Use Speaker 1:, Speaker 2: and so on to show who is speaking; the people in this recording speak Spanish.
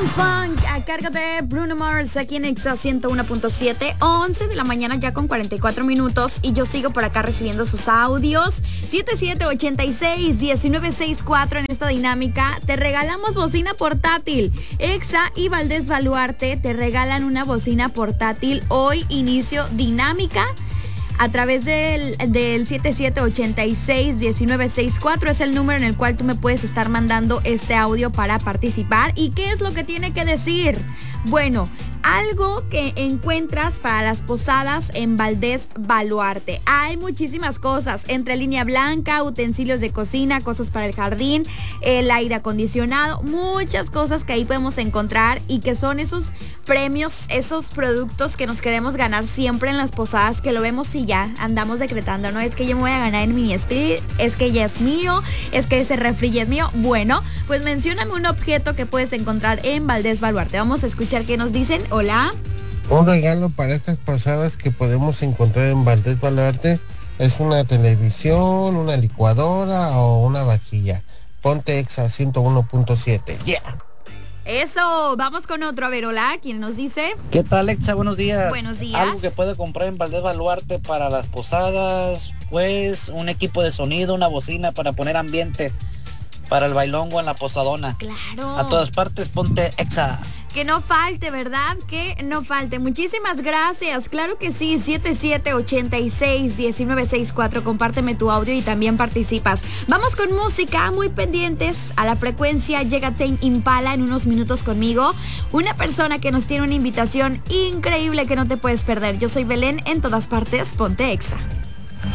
Speaker 1: Young Funk a cargo de Bruno Mars aquí en Exa 101.7, 11 de la mañana ya con 44 minutos y yo sigo por acá recibiendo sus audios. 7786-1964 en esta dinámica. Te regalamos bocina portátil. Exa y Valdés Baluarte te regalan una bocina portátil. Hoy inicio dinámica a través del 7786-1964 es el número en el cual tú me puedes estar mandando este audio para participar. ¿Y qué es lo que tiene que decir? Bueno, algo que encuentras para las posadas en Valdés Baluarte. Hay muchísimas cosas, entre línea blanca, utensilios de cocina, cosas para el jardín, el aire acondicionado, muchas cosas que ahí podemos encontrar y que son esos premios, esos productos que nos queremos ganar siempre en las posadas, que lo vemos y ya andamos decretando, ¿no? Es que yo me voy a ganar en Mini Split, es que ya es mío, es que ese refri ya es mío. Bueno, pues mencióname un objeto que puedes encontrar en Valdés Baluarte. Vamos a escuchar qué nos dicen. Hola.
Speaker 2: Un regalo para estas posadas que podemos encontrar en Valdés Baluarte es una televisión, una licuadora o una vajilla. Ponte Exa 101.7. ¡Yeah!
Speaker 1: Eso, vamos con otro. A ver, hola, ¿quién nos dice?
Speaker 3: ¿Qué tal, Exa? Buenos días.
Speaker 1: Buenos días.
Speaker 3: Algo que puede comprar en Valdés Baluarte para las posadas, pues un equipo de sonido, una bocina para poner ambiente para el bailongo en la posadona.
Speaker 1: Claro.
Speaker 3: A todas partes, ponte Exa.
Speaker 1: Que no falte, ¿verdad? Que no falte. Muchísimas gracias. Claro que sí. 7786-1964. Compárteme tu audio y también participas. Vamos con música. Muy pendientes a la frecuencia. Llega Tame Impala en unos minutos conmigo. Una persona que nos tiene una invitación increíble que no te puedes perder. Yo soy Belén. En todas partes, ponte Exa.